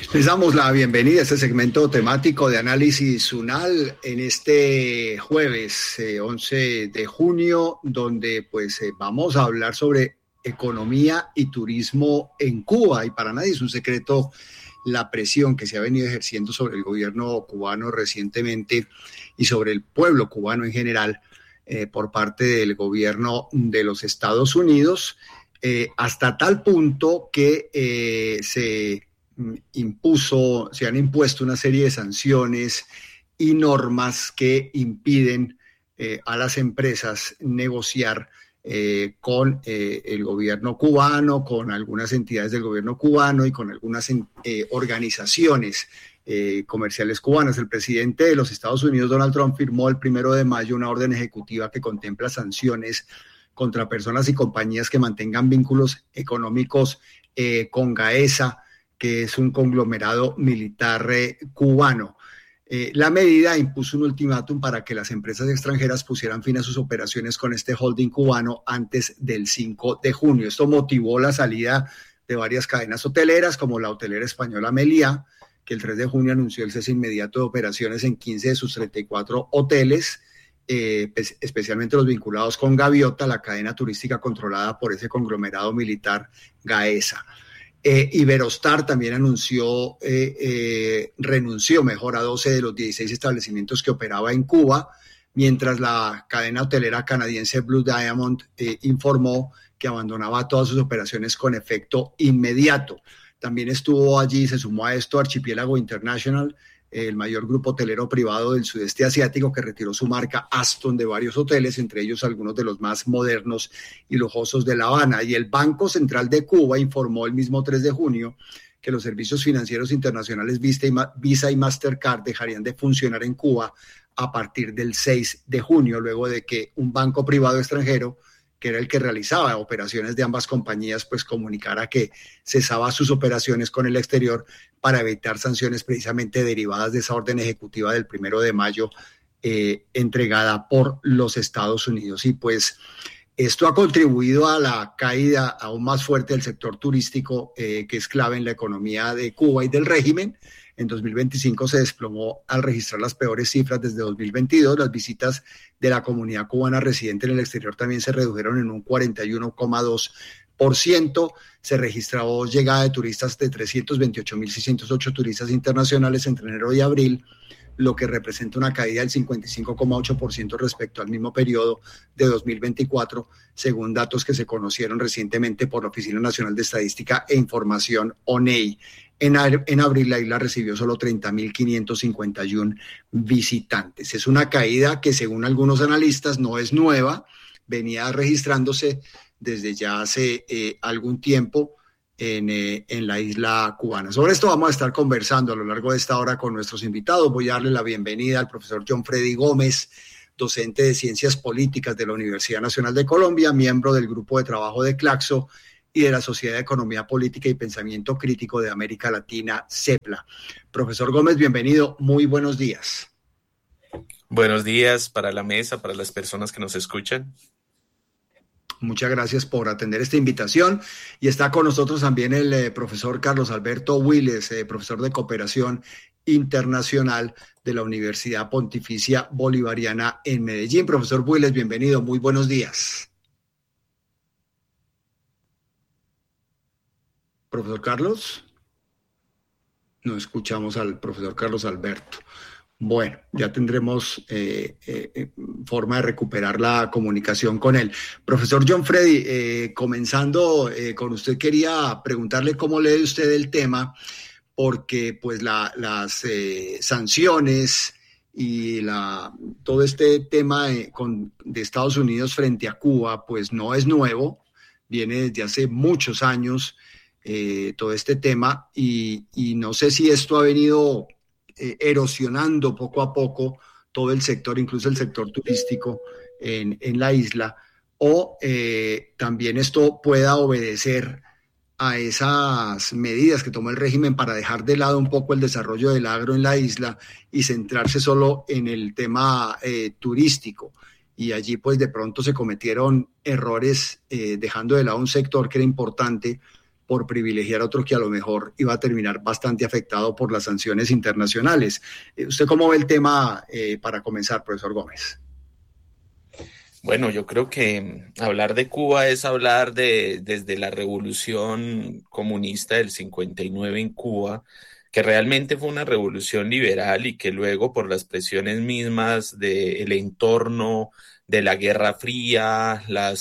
Les damos la bienvenida a este segmento temático de análisis UNAL en este jueves 11 de junio, donde vamos a hablar sobre economía y turismo en Cuba. Y para nadie es un secreto la presión que se ha venido ejerciendo sobre el gobierno cubano recientemente y sobre el pueblo cubano en general por parte del gobierno de los Estados Unidos, hasta tal punto que se han impuesto una serie de sanciones y normas que impiden a las empresas negociar con el gobierno cubano, con algunas entidades del gobierno cubano y con algunas organizaciones comerciales cubanas. El presidente de los Estados Unidos, Donald Trump, firmó el 1 de mayo una orden ejecutiva que contempla sanciones contra personas y compañías que mantengan vínculos económicos con Gaesa, que es un conglomerado militar cubano. La medida impuso un ultimátum para que las empresas extranjeras pusieran fin a sus operaciones con este holding cubano antes del 5 de junio. Esto motivó la salida de varias cadenas hoteleras, como la hotelera española Meliá, que el 3 de junio anunció el cese inmediato de operaciones en 15 de sus 34 hoteles, especialmente los vinculados con Gaviota, la cadena turística controlada por ese conglomerado militar Gaesa. Iberostar también renunció a 12 de los 16 establecimientos que operaba en Cuba, mientras la cadena hotelera canadiense Blue Diamond informó que abandonaba todas sus operaciones con efecto inmediato. También estuvo allí, se sumó a esto Archipiélago International, el mayor grupo hotelero privado del sudeste asiático, que retiró su marca Aston de varios hoteles, entre ellos algunos de los más modernos y lujosos de La Habana. Y el Banco Central de Cuba informó el mismo 3 de junio que los servicios financieros internacionales Visa y Mastercard dejarían de funcionar en Cuba a partir del 6 de junio, luego de que un banco privado extranjero, que era el que realizaba operaciones de ambas compañías, comunicara que cesaba sus operaciones con el exterior para evitar sanciones precisamente derivadas de esa orden ejecutiva del 1 de mayo entregada por los Estados Unidos. Y esto ha contribuido a la caída aún más fuerte del sector turístico, que es clave en la economía de Cuba y del régimen. En 2025 se desplomó al registrar las peores cifras desde 2022. Las visitas de la comunidad cubana residente en el exterior también se redujeron en un 41,2%. Se registró llegada de turistas de 328.608 turistas internacionales entre enero y abril, lo que representa una caída del 55,8% respecto al mismo periodo de 2024, según datos que se conocieron recientemente por la Oficina Nacional de Estadística e Información, ONEI. En abril la isla recibió solo 30.551 visitantes. Es una caída que, según algunos analistas, no es nueva, venía registrándose desde ya hace algún tiempo en la isla cubana. Sobre esto vamos a estar conversando a lo largo de esta hora con nuestros invitados. Voy a darle la bienvenida al profesor John Freddy Gómez, docente de Ciencias Políticas de la Universidad Nacional de Colombia, miembro del Grupo de Trabajo de Claxo y de la Sociedad de Economía Política y Pensamiento Crítico de América Latina, CEPLA. Profesor Gómez, bienvenido. Muy buenos días. Buenos días para la mesa, para las personas que nos escuchan. Muchas gracias por atender esta invitación. Y está con nosotros también el profesor Carlos Alberto Willes, profesor de Cooperación Internacional de la Universidad Pontificia Bolivariana en Medellín. Profesor Willes, bienvenido. Muy buenos días. Profesor Carlos. No escuchamos al profesor Carlos Alberto. Bueno, ya tendremos forma de recuperar la comunicación con él. Profesor John Freddy, comenzando con usted, quería preguntarle cómo lee usted el tema, porque las sanciones y todo este tema de Estados Unidos frente a Cuba, no es nuevo, viene desde hace muchos años todo este tema, y no sé si esto ha venido erosionando poco a poco todo el sector, incluso el sector turístico en la isla, o también esto pueda obedecer a esas medidas que tomó el régimen para dejar de lado un poco el desarrollo del agro en la isla y centrarse solo en el tema turístico. Y allí de pronto se cometieron errores dejando de lado un sector que era importante por privilegiar a otro que a lo mejor iba a terminar bastante afectado por las sanciones internacionales. ¿Usted cómo ve el tema para comenzar, profesor Gómez? Bueno, yo creo que hablar de Cuba es hablar desde la revolución comunista del 59 en Cuba, que realmente fue una revolución liberal y que luego por las presiones mismas del entorno de la Guerra Fría,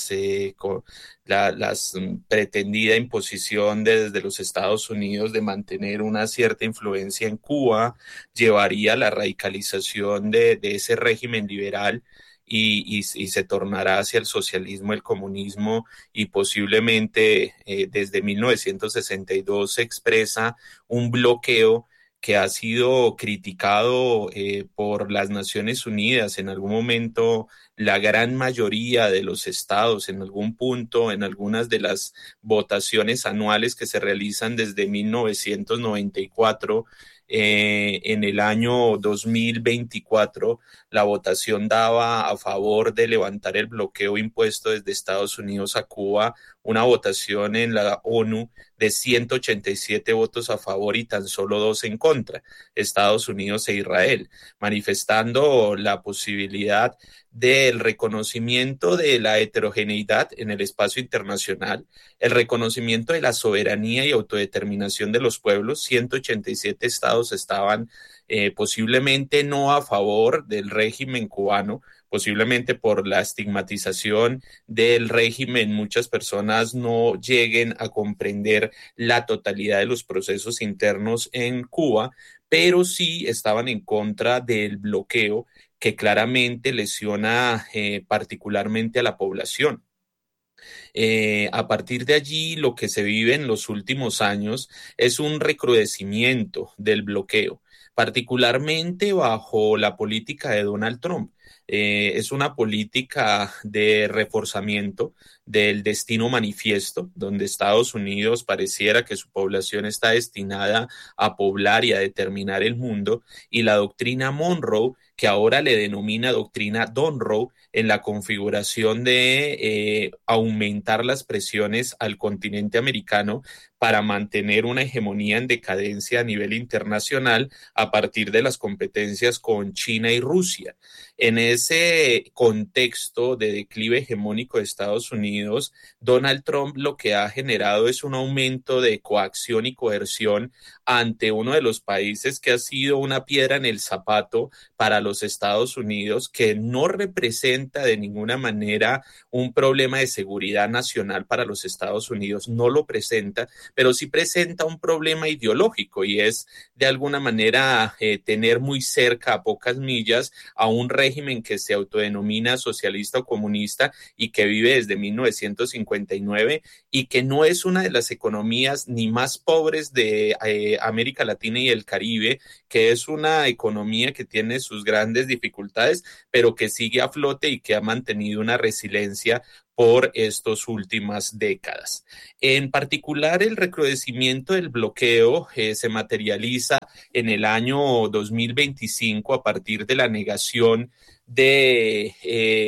pretendida imposición desde los Estados Unidos de mantener una cierta influencia en Cuba, llevaría a la radicalización de ese régimen liberal y se tornará hacia el socialismo, el comunismo y posiblemente desde 1962 se expresa un bloqueo que ha sido criticado por las Naciones Unidas. En algún momento, la gran mayoría de los estados, en algún punto, en algunas de las votaciones anuales que se realizan desde 1994, en el año 2024, la votación daba a favor de levantar el bloqueo impuesto desde Estados Unidos a Cuba, una votación en la ONU de 187 votos a favor y tan solo 2 en contra, Estados Unidos e Israel, manifestando la posibilidad del reconocimiento de la heterogeneidad en el espacio internacional, el reconocimiento de la soberanía y autodeterminación de los pueblos. 187 estados estaban posiblemente no a favor del régimen cubano, posiblemente por la estigmatización del régimen, muchas personas no lleguen a comprender la totalidad de los procesos internos en Cuba, pero sí estaban en contra del bloqueo que claramente lesiona particularmente a la población. A partir de allí, lo que se vive en los últimos años es un recrudecimiento del bloqueo, particularmente bajo la política de Donald Trump. Es una política de reforzamiento del destino manifiesto, donde Estados Unidos pareciera que su población está destinada a poblar y a determinar el mundo, y la doctrina Monroe, que ahora le denomina doctrina Donroe, en la configuración de aumentar las presiones al continente americano para mantener una hegemonía en decadencia a nivel internacional a partir de las competencias con China y Rusia. En ese contexto de declive hegemónico de Estados Unidos, Donald Trump lo que ha generado es un aumento de coacción y coerción ante uno de los países que ha sido una piedra en el zapato para los Estados Unidos, que no representa de ninguna manera un problema de seguridad nacional para los Estados Unidos, no lo presenta, pero sí presenta un problema ideológico, y es de alguna manera tener muy cerca, a pocas millas, a un régimen que se autodenomina socialista o comunista y que vive desde 1959 y que no es una de las economías ni más pobres de América Latina y el Caribe, que es una economía que tiene sus grandes dificultades, pero que sigue a flote y que ha mantenido una resiliencia por estas últimas décadas. En particular, el recrudecimiento del bloqueo se materializa en el año 2025 a partir de la negación de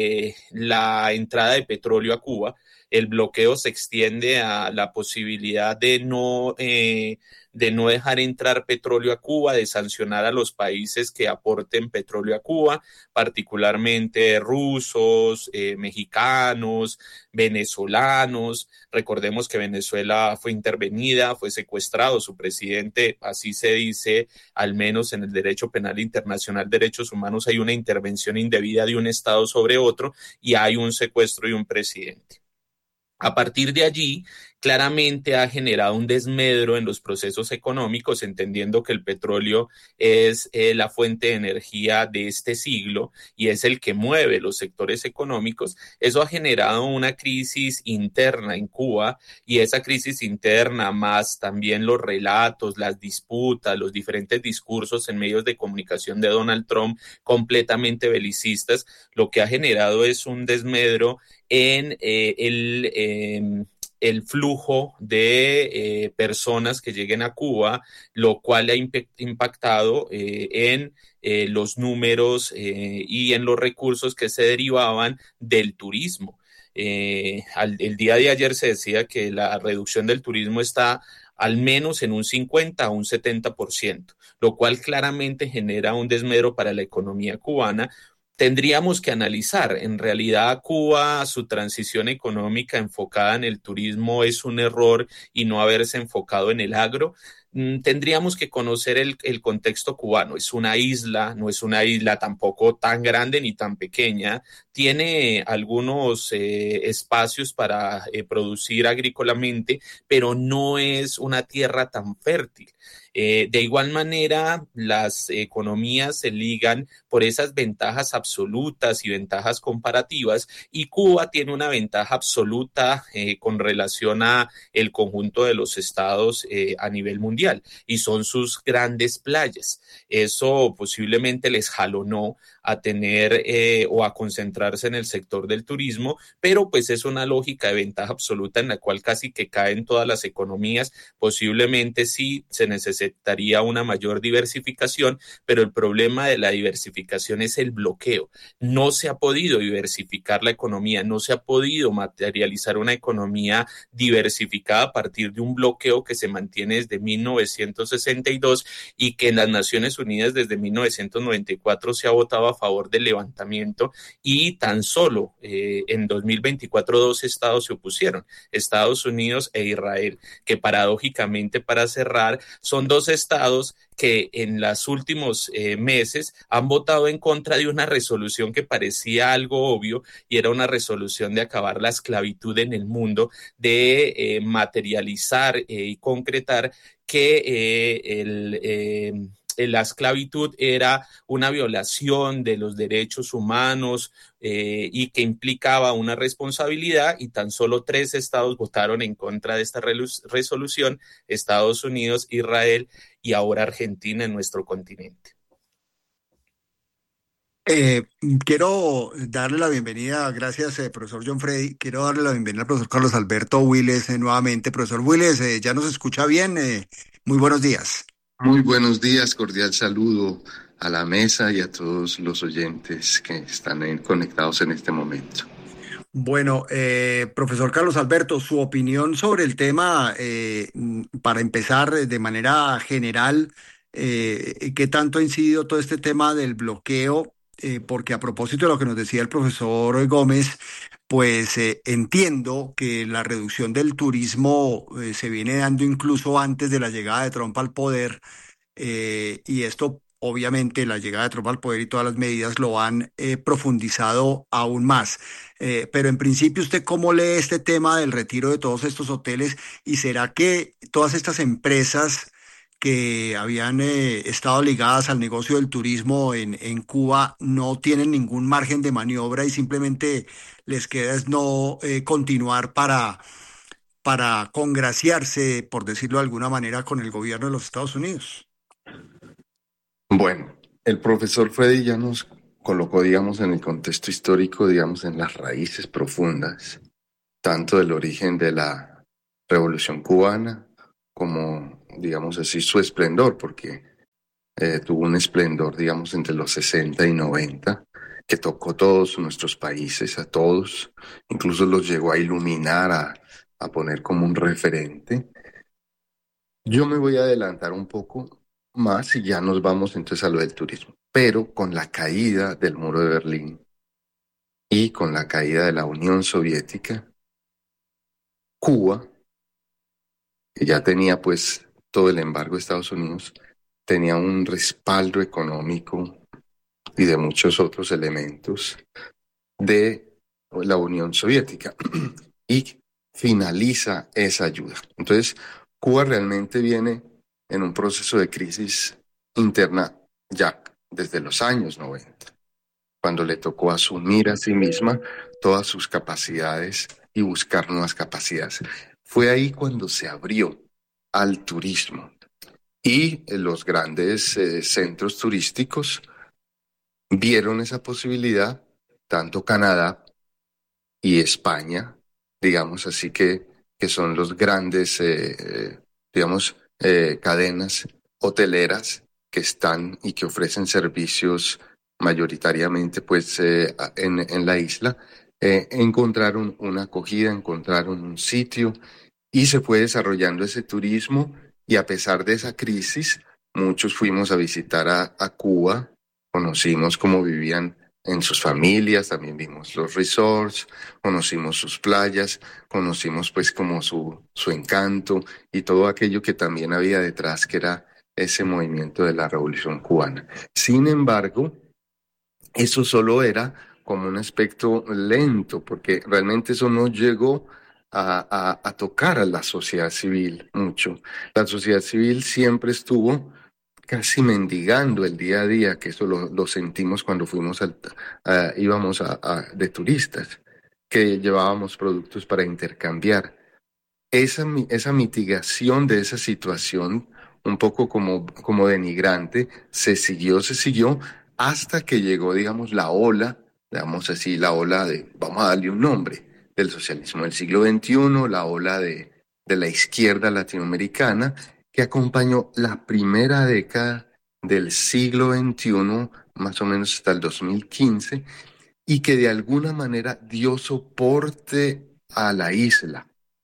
la entrada de petróleo a Cuba. El bloqueo se extiende a la posibilidad de no dejar entrar petróleo a Cuba, de sancionar a los países que aporten petróleo a Cuba, particularmente rusos, mexicanos, venezolanos. Recordemos que Venezuela fue intervenida, fue secuestrado su presidente, así se dice, al menos en el derecho penal internacional, derechos humanos, hay una intervención indebida de un Estado sobre otro y hay un secuestro de un presidente. A partir de allí, claramente ha generado un desmedro en los procesos económicos, entendiendo que el petróleo es la fuente de energía de este siglo y es el que mueve los sectores económicos. Eso ha generado una crisis interna en Cuba, y esa crisis interna, más también los relatos, las disputas, los diferentes discursos en medios de comunicación de Donald Trump completamente belicistas, lo que ha generado es un desmedro en el flujo de personas que lleguen a Cuba, lo cual ha impactado en los números y en los recursos que se derivaban del turismo. El día de ayer se decía que la reducción del turismo está al menos en un 50 a un 70%, lo cual claramente genera un desmedro para la economía cubana. Tendríamos que analizar, en realidad Cuba, su transición económica enfocada en el turismo es un error y no haberse enfocado en el agro. Tendríamos que conocer el contexto cubano. Es una isla, no es una isla tampoco tan grande ni tan pequeña. Tiene algunos espacios para producir agrícolamente, pero no es una tierra tan fértil. De igual manera, las economías se ligan por esas ventajas absolutas y ventajas comparativas, y Cuba tiene una ventaja absoluta con relación a el conjunto de los estados a nivel mundial, y son sus grandes playas. Eso posiblemente les jalonó a tener o a concentrarse en el sector del turismo, pero pues es una lógica de ventaja absoluta en la cual casi que caen todas las economías. Posiblemente sí se necesitaría una mayor diversificación, pero el problema de la diversificación es el bloqueo. No se ha podido diversificar la economía, no se ha podido materializar una economía diversificada a partir de un bloqueo que se mantiene desde 1962 y que en las Naciones Unidas desde 1994 se ha votado a favor del levantamiento, y tan solo en 2024 dos estados se opusieron, Estados Unidos e Israel, que paradójicamente, para cerrar, son dos estados que en los últimos meses han votado en contra de una resolución que parecía algo obvio, y era una resolución de acabar la esclavitud en el mundo, de materializar y concretar que la esclavitud era una violación de los derechos humanos y que implicaba una responsabilidad, y tan solo 3 estados votaron en contra de esta resolución: Estados Unidos, Israel y ahora Argentina en nuestro continente. Eh, Quiero darle la bienvenida, gracias, profesor John Freddy. Quiero darle la bienvenida al profesor Carlos Alberto Willes nuevamente. Profesor Willes, ¿ya nos escucha bien? Muy buenos días. Muy buenos días, cordial saludo a la mesa y a todos los oyentes que están conectados en este momento. Bueno, profesor Carlos Alberto, su opinión sobre el tema, para empezar de manera general, ¿qué tanto ha incidido todo este tema del bloqueo? Porque a propósito de lo que nos decía el profesor Gómez, pues entiendo que la reducción del turismo se viene dando incluso antes de la llegada de Trump al poder, y esto, obviamente, la llegada de Trump al poder y todas las medidas lo han profundizado aún más. Pero en principio, ¿usted cómo lee este tema del retiro de todos estos hoteles? ¿Y será que todas estas empresas que habían estado ligadas al negocio del turismo en Cuba no tienen ningún margen de maniobra y simplemente les queda es no continuar para congraciarse, por decirlo de alguna manera, con el gobierno de los Estados Unidos? Bueno, el profesor Freddy ya nos colocó, digamos, en el contexto histórico, digamos, en las raíces profundas, tanto del origen de la Revolución Cubana como, digamos así, su esplendor, porque tuvo un esplendor, digamos, entre los 60 y 90, que tocó todos nuestros países, a todos, incluso los llegó a iluminar, a poner como un referente. Yo me voy a adelantar un poco más y ya nos vamos entonces a lo del turismo. Pero con la caída del muro de Berlín y con la caída de la Unión Soviética, Cuba, que ya tenía pues todo el embargo de Estados Unidos, tenía un respaldo económico y de muchos otros elementos de la Unión Soviética y finaliza esa ayuda. Entonces, Cuba realmente viene en un proceso de crisis interna ya desde los años 90, cuando le tocó asumir a sí misma todas sus capacidades y buscar nuevas capacidades. Fue ahí cuando se abrió al turismo y los grandes centros turísticos vieron esa posibilidad, tanto Canadá y España, digamos así que son los grandes, digamos, cadenas hoteleras que están y que ofrecen servicios mayoritariamente pues en la isla, encontraron una acogida, encontraron un sitio y se fue desarrollando ese turismo y a pesar de esa crisis, muchos fuimos a visitar a Cuba, conocimos cómo vivían en sus familias, también vimos los resorts, conocimos sus playas, conocimos pues como su encanto y todo aquello que también había detrás, que era ese movimiento de la Revolución Cubana. Sin embargo, eso solo era como un aspecto lento, porque realmente eso no llegó a tocar a la sociedad civil mucho. La sociedad civil siempre estuvo casi mendigando el día a día, que eso lo sentimos cuando fuimos íbamos de turistas, que llevábamos productos para intercambiar. Esa mitigación de esa situación, un poco como denigrante, se siguió hasta que llegó, digamos, la ola, digamos así, la ola vamos a darle un nombre, del socialismo del siglo XXI, la ola de la izquierda latinoamericana, que acompañó la primera década del siglo XXI, más o menos hasta el 2015, y que de alguna manera dio soporte a la isla.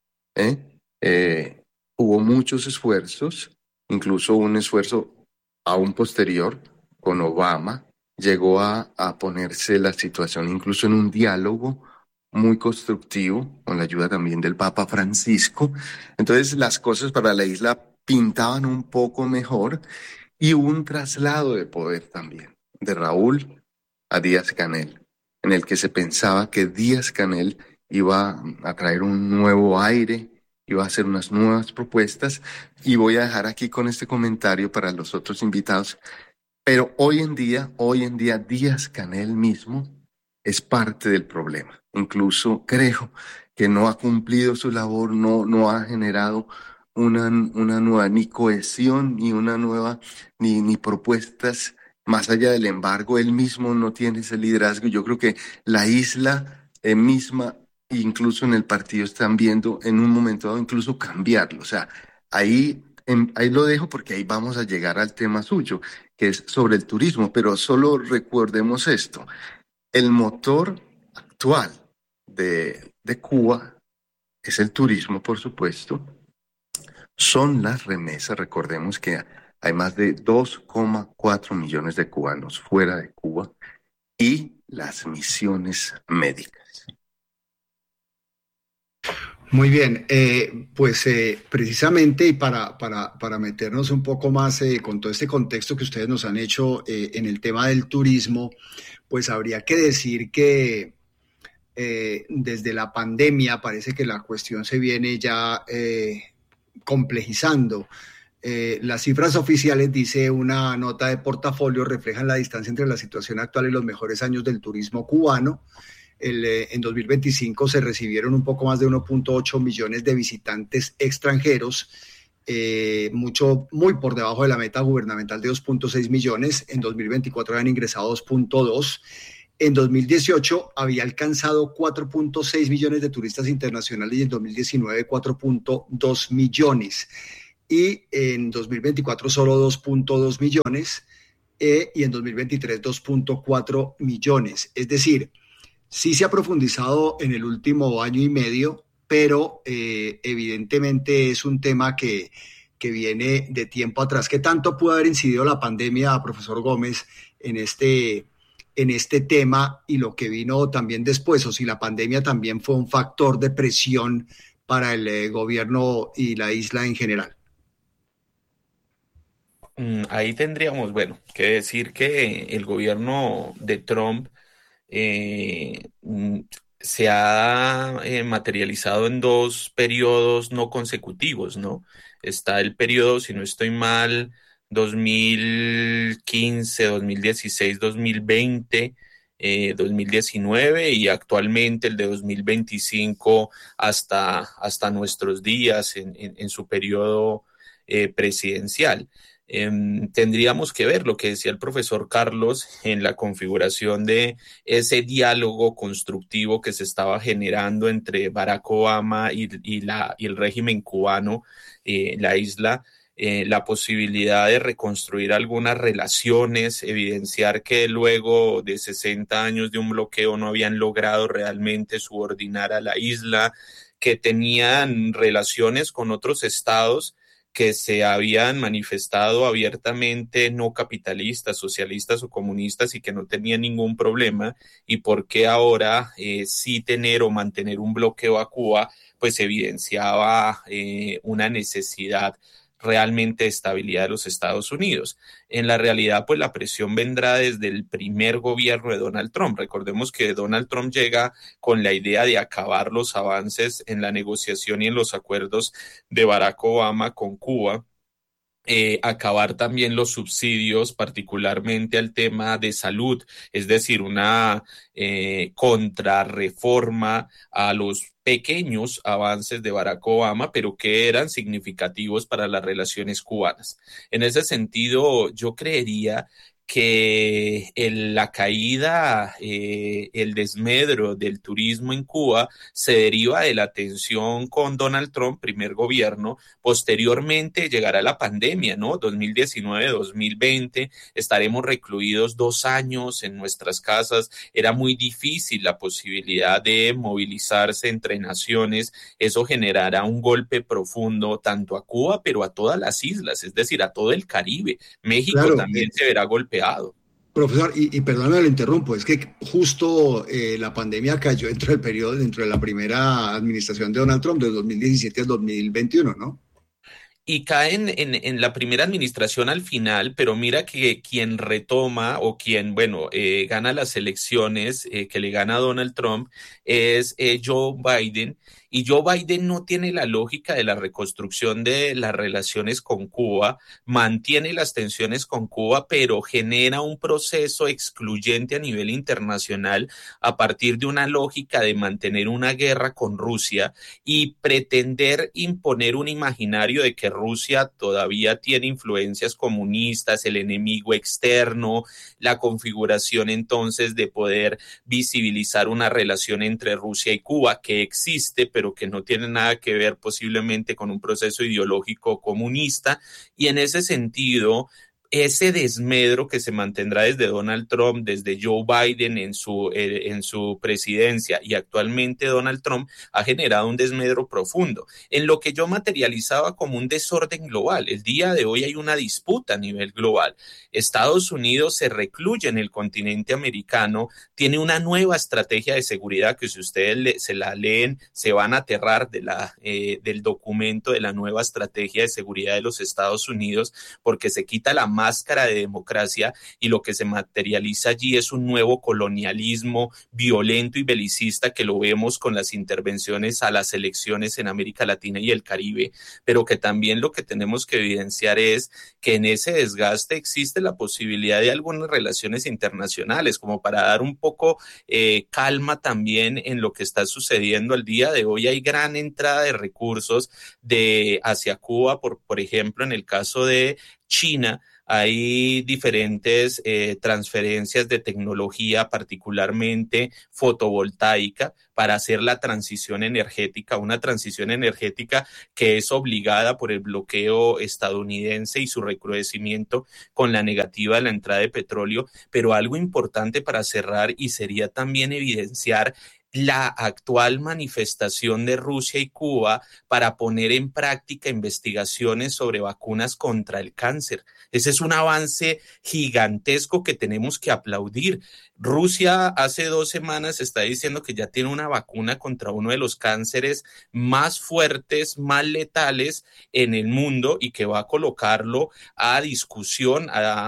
Hubo muchos esfuerzos, incluso un esfuerzo aún posterior con Obama, llegó a ponerse la situación incluso en un diálogo muy constructivo, con la ayuda también del Papa Francisco. Entonces las cosas para la isla pintaban un poco mejor y hubo un traslado de poder también, de Raúl a Díaz-Canel, en el que se pensaba que Díaz-Canel iba a traer un nuevo aire, iba a hacer unas nuevas propuestas, y voy a dejar aquí con este comentario para los otros invitados, pero hoy en día Díaz-Canel mismo es parte del problema. Incluso creo que no ha cumplido su labor, no ha generado una nueva ni cohesión, ni una nueva, ni propuestas. Más allá del embargo, él mismo no tiene ese liderazgo. Yo creo que la isla misma, incluso en el partido, están viendo en un momento dado incluso cambiarlo. O sea, ahí lo dejo porque ahí vamos a llegar al tema suyo, que es sobre el turismo, pero solo recordemos esto. El motor actual de Cuba es el turismo, por supuesto, son las remesas. Recordemos que hay más de 2,4 millones de cubanos fuera de Cuba y las misiones médicas. Muy bien, pues precisamente y para meternos un poco más con todo este contexto que ustedes nos han hecho en el tema del turismo, pues habría que decir que desde la pandemia parece que la cuestión se viene ya complejizando. Las cifras oficiales, dice una nota de portafolio, reflejan la distancia entre la situación actual y los mejores años del turismo cubano. En 2025 se recibieron un poco más de 1.8 millones de visitantes extranjeros, muy por debajo de la meta gubernamental de 2.6 millones. En 2024 habían ingresado 2.2. En 2018 había alcanzado 4.6 millones de turistas internacionales y en 2019 4.2 millones. Y en 2024 solo 2.2 millones y en 2023 2.4 millones. Es decir, sí se ha profundizado en el último año y medio, pero evidentemente es un tema que viene de tiempo atrás. ¿Qué tanto pudo haber incidido la pandemia, profesor Gómez, en este tema y lo que vino también después? O si la pandemia también fue un factor de presión para el gobierno y la isla en general. Ahí tendríamos, bueno, que decir que el gobierno de Trump eh, mm, se ha materializado en dos periodos no consecutivos, ¿no? Está el periodo, si no estoy mal, 2015, 2016, 2020, 2019 y actualmente el de 2025 hasta nuestros días en su periodo presidencial. Tendríamos que ver lo que decía el profesor Carlos en la configuración de ese diálogo constructivo que se estaba generando entre Barack Obama y el régimen cubano, la isla. la posibilidad de reconstruir algunas relaciones, evidenciar que luego de 60 años de un bloqueo no habían logrado realmente subordinar a la isla, que tenían relaciones con otros estados que se habían manifestado abiertamente no capitalistas, socialistas o comunistas y que no tenían ningún problema, y por qué ahora sí tener o mantener un bloqueo a Cuba, pues evidenciaba una necesidad realmente de estabilidad de los Estados Unidos. En la realidad, pues la presión vendrá desde el primer gobierno de Donald Trump. Recordemos que Donald Trump llega con la idea de acabar los avances en la negociación y en los acuerdos de Barack Obama con Cuba. Acabar también los subsidios, particularmente al tema de salud, es decir, una contrarreforma a los pequeños avances de Barack Obama, pero que eran significativos para las relaciones cubanas. En ese sentido, yo creería que la caída, el desmedro del turismo en Cuba se deriva de la tensión con Donald Trump, primer gobierno. Posteriormente llegará la pandemia, ¿no? 2019-2020, estaremos recluidos 2 años en nuestras casas. Era muy difícil la posibilidad de movilizarse entre naciones. Eso generará un golpe profundo tanto a Cuba, pero a todas las islas, es decir, a todo el Caribe. México Claro, también se verá golpeado. profesor, y perdóname, lo interrumpo, es que justo la pandemia cayó dentro del periodo, dentro de la primera administración de Donald Trump, de 2017 al 2021, ¿no? Y caen en la primera administración al final, pero mira que quien retoma o quien, bueno, gana las elecciones, que le gana a Donald Trump, es Joe Biden. Y Joe Biden no tiene la lógica de la reconstrucción de las relaciones con Cuba, mantiene las tensiones con Cuba, pero genera un proceso excluyente a nivel internacional a partir de una lógica de mantener una guerra con Rusia y pretender imponer un imaginario de que Rusia todavía tiene influencias comunistas, el enemigo externo, la configuración entonces de poder visibilizar una relación entre Rusia y Cuba que existe, pero que no tiene nada que ver posiblemente con un proceso ideológico comunista. Y en ese sentido, ese desmedro que se mantendrá desde Donald Trump, desde Joe Biden en su presidencia y actualmente Donald Trump, ha generado un desmedro profundo en lo que yo materializaba como un desorden global. El día de hoy hay una disputa a nivel global. Estados Unidos se recluye en el continente americano, tiene una nueva estrategia de seguridad que si ustedes se la leen, se van a aterrar del documento de la nueva estrategia de seguridad de los Estados Unidos, porque se quita la máscara de democracia y lo que se materializa allí es un nuevo colonialismo violento y belicista que lo vemos con las intervenciones a las elecciones en América Latina y el Caribe, pero que también lo que tenemos que evidenciar es que en ese desgaste existe la posibilidad de algunas relaciones internacionales, como para dar un poco calma también en lo que está sucediendo al día de hoy. Hay gran entrada de recursos hacia Cuba, por ejemplo, en el caso de China, hay diferentes transferencias de tecnología, particularmente fotovoltaica, para hacer la transición energética, una transición energética que es obligada por el bloqueo estadounidense y su recrudecimiento con la negativa de la entrada de petróleo. Pero algo importante para cerrar, y sería también evidenciar la actual manifestación de Rusia y Cuba para poner en práctica investigaciones sobre vacunas contra el cáncer. Ese es un avance gigantesco que tenemos que aplaudir. Rusia hace 2 semanas está diciendo que ya tiene una vacuna contra uno de los cánceres más fuertes, más letales en el mundo, y que va a colocarlo a discusión,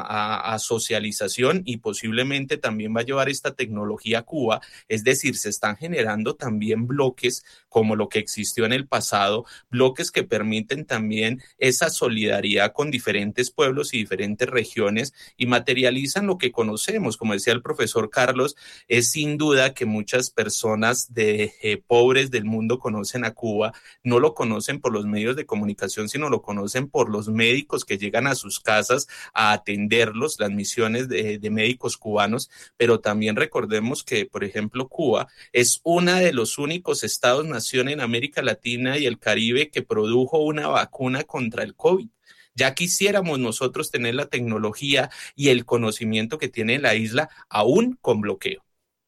a socialización, y posiblemente también va a llevar esta tecnología a Cuba. Es decir, se están generando también bloques como lo que existió en el pasado, bloques que permiten también esa solidaridad con diferentes pueblos y diferentes regiones y materializan lo que conocemos. Como decía el profesor Carlos, es sin duda que muchas personas pobres del mundo conocen a Cuba, no lo conocen por los medios de comunicación, sino lo conocen por los médicos que llegan a sus casas a atenderlos, las misiones de médicos cubanos, pero también recordemos que, por ejemplo, Cuba es uno de los únicos estados-nación en América Latina y el Caribe que produjo una vacuna contra el COVID. Ya quisiéramos nosotros tener la tecnología y el conocimiento que tiene la isla, aún con bloqueo.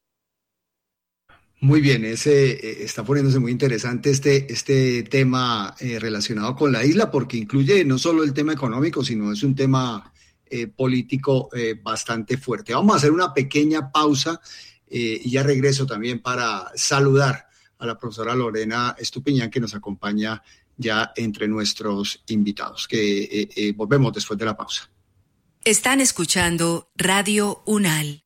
Muy bien, está poniéndose muy interesante este tema relacionado con la isla, porque incluye no solo el tema económico, sino es un tema político bastante fuerte. Vamos a hacer una pequeña pausa y ya regreso también para saludar a la profesora Lorena Estupiñán, que nos acompaña ya entre nuestros invitados, que volvemos después de la pausa. Están escuchando Radio UNAL.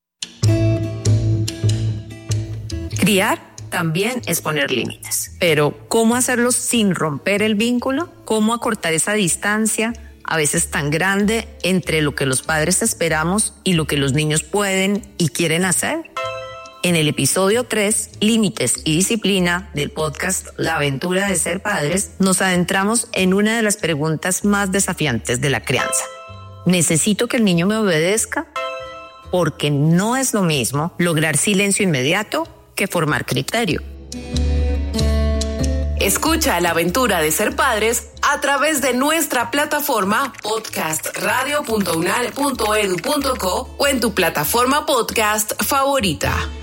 Criar también es poner límites, pero ¿cómo hacerlos sin romper el vínculo? ¿Cómo acortar esa distancia, a veces tan grande, entre lo que los padres esperamos y lo que los niños pueden y quieren hacer? En el episodio 3, Límites y Disciplina, del podcast La aventura de ser padres, nos adentramos en una de las preguntas más desafiantes de la crianza. ¿Necesito que el niño me obedezca? Porque no es lo mismo lograr silencio inmediato que formar criterio. Escucha La aventura de ser padres a través de nuestra plataforma podcastradio.unal.edu.co o en tu plataforma podcast favorita.